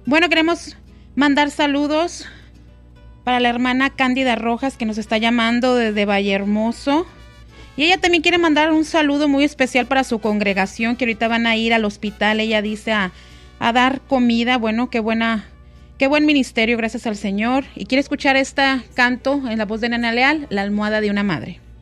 Bueno, queremos mandar saludos para la hermana Cándida Rojas, que nos está llamando desde Vallehermoso. Y ella también quiere mandar un saludo muy especial para su congregación, que ahorita van a ir al hospital, ella dice, a dar comida. Bueno, qué buen ministerio, gracias al Señor. Y quiere escuchar este canto en la voz de Nena Leal, La almohada de una madre.